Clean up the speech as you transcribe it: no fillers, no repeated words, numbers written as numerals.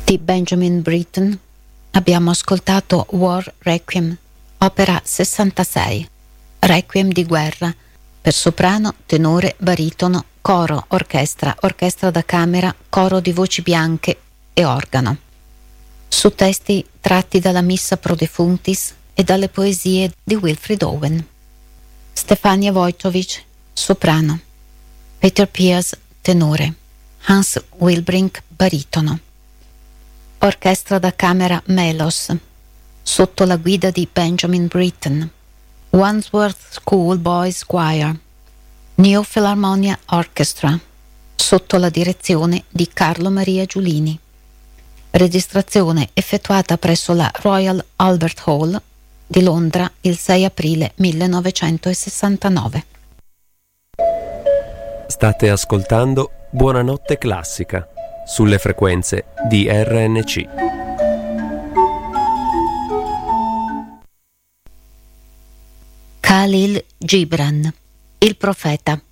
di Benjamin Britten abbiamo ascoltato War Requiem, opera 66, Requiem di guerra, per soprano, tenore, baritono, coro, orchestra, orchestra da camera, coro di voci bianche e organo. Su testi tratti dalla Missa pro defunctis e dalle poesie di Wilfrid Owen. Stefania Wojtowicz, soprano. Peter Pears, tenore. Hans Wilbrink, baritono. Orchestra da camera Melos, sotto la guida di Benjamin Britten. Wandsworth School Boys Choir. New Philharmonia Orchestra, sotto la direzione di Carlo Maria Giulini. Registrazione effettuata presso la Royal Albert Hall di Londra il 6 aprile 1969. State ascoltando Buonanotte Classica sulle frequenze di RNC. Khalil Gibran, il profeta.